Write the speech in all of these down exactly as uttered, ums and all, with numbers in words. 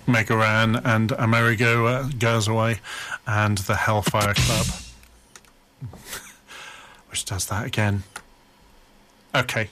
Megaran and Amerigo uh, Goes Away and the Hellfire Club. Which does that again. Okay,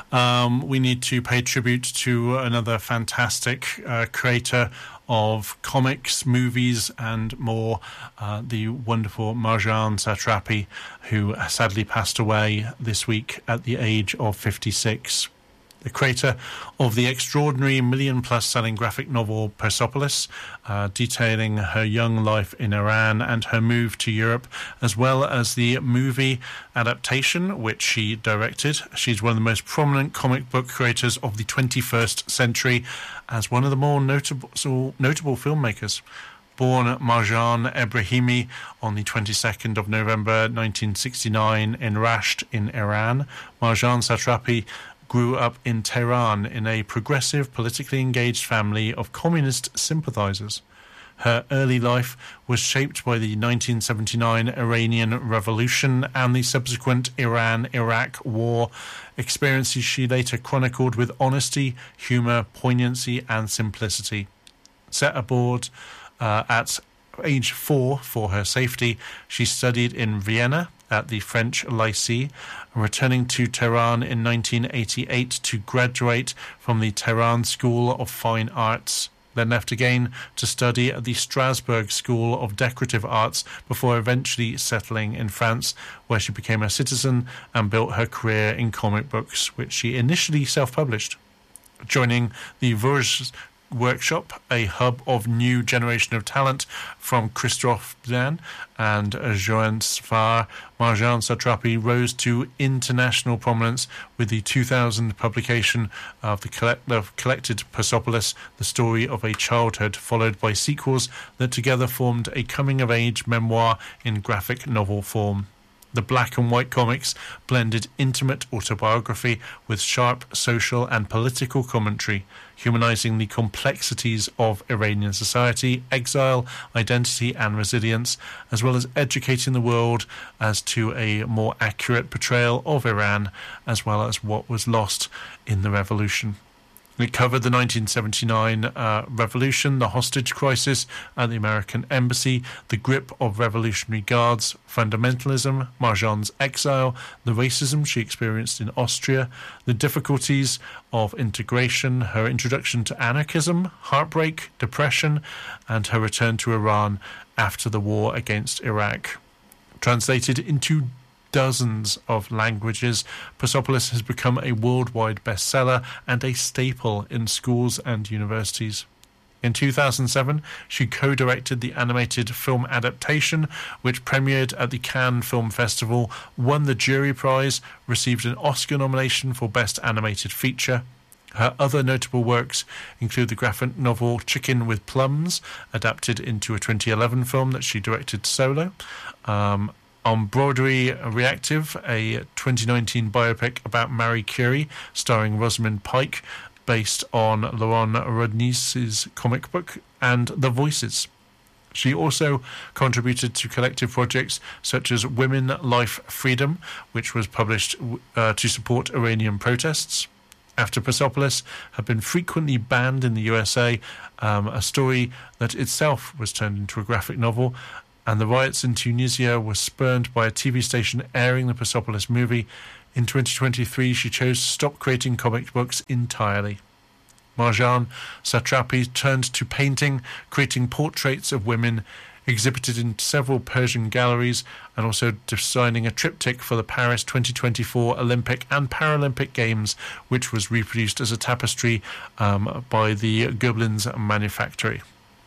um, we need to pay tribute to another fantastic uh, creator of comics, movies, and more, uh, the wonderful Marjane Satrapi, who sadly passed away this week at the age of fifty-six. The creator of the extraordinary million-plus selling graphic novel Persepolis, uh, detailing her young life in Iran and her move to Europe, as well as the movie adaptation, which she directed. She's one of the most prominent comic book creators of the twenty-first century, as one of the more notable, so notable filmmakers. Born Marjane Ebrahimi on the twenty-second of November nineteen sixty-nine in Rasht in Iran, Marjane Satrapi grew up in Tehran in a progressive, politically engaged family of communist sympathizers. Her early life was shaped by the nineteen seventy-nine Iranian Revolution and the subsequent Iran-Iraq War, experiences she later chronicled with honesty, humour, poignancy and simplicity. Set aboard uh, at age four for her safety, she studied in Vienna at the French Lycée, returning to Tehran in nineteen eighty-eight to graduate from the Tehran School of Fine Arts, then left again to study at the Strasbourg School of Decorative Arts before eventually settling in France, where she became a citizen and built her career in comic books, which she initially self-published. Joining the Vosges Workshop, a hub of new generation of talent from Christophe Bzan and Joanne Sfar, Marjane Satrapi rose to international prominence with the two thousand publication of the collect- of collected Persepolis, the story of a childhood, followed by sequels that together formed a coming-of-age memoir in graphic novel form. The black and white comics blended intimate autobiography with sharp social and political commentary, humanizing the complexities of Iranian society, exile, identity and resilience, as well as educating the world as to a more accurate portrayal of Iran, as well as what was lost in the revolution. It covered the nineteen seventy-nine uh, revolution, the hostage crisis at the American embassy, the grip of Revolutionary Guards, fundamentalism, Marjane's exile, the racism she experienced in Austria, the difficulties of integration, her introduction to anarchism, heartbreak, depression, and her return to Iran after the war against Iraq. Translated into dozens of languages, Persepolis has become a worldwide bestseller and a staple in schools and universities. In two thousand seven, she co-directed the animated film adaptation, which premiered at the Cannes Film Festival, won the jury prize, received an Oscar nomination for Best Animated Feature. Her other notable works include the graphic novel Chicken with Plums, adapted into a twenty eleven film that she directed solo, um, On Broadway Reactive, a twenty nineteen biopic about Marie Curie, starring Rosamund Pike, based on Laurent Rodney's comic book, and The Voices. She also contributed to collective projects such as Women, Life, Freedom, which was published uh, to support Iranian protests. After Persepolis had been frequently banned in the U S A, um, a story that itself was turned into a graphic novel, and the riots in Tunisia were spurned by a T V station airing the Persepolis movie. In twenty twenty-three, she chose to stop creating comic books entirely. Marjane Satrapi turned to painting, creating portraits of women, exhibited in several Persian galleries, and also designing a triptych for the Paris twenty twenty-four Olympic and Paralympic Games, which was reproduced as a tapestry um, by the Gobelins Manufactory.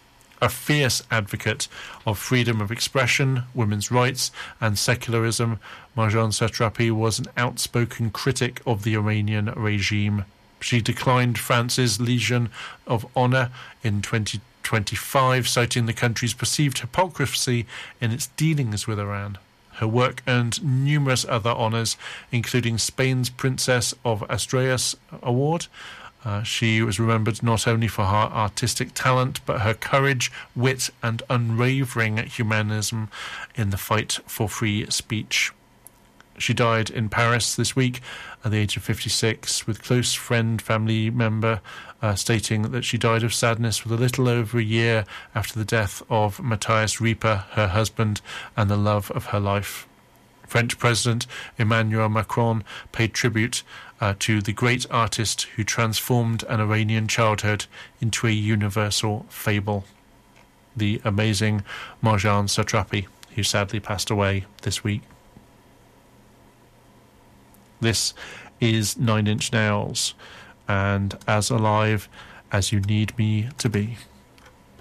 A fierce advocate of freedom of expression, women's rights and secularism, Marjane Satrapi was an outspoken critic of the Iranian regime. She declined France's Legion of Honor in twenty twenty-five, citing the country's perceived hypocrisy in its dealings with Iran. Her work earned numerous other honours, including Spain's Princess of Asturias Award. Uh, she was remembered not only for her artistic talent, but her courage, wit, and unwavering humanism in the fight for free speech. She died in Paris this week at the age of fifty-six, with close friend, family member uh, stating that she died of sadness with a little over a year after the death of Matthias Rieper, her husband, and the love of her life. French President Emmanuel Macron paid tribute uh, to the great artist who transformed an Iranian childhood into a universal fable, the amazing Marjane Satrapi, who sadly passed away this week. This is Nine Inch Nails, and as alive as you need me to be.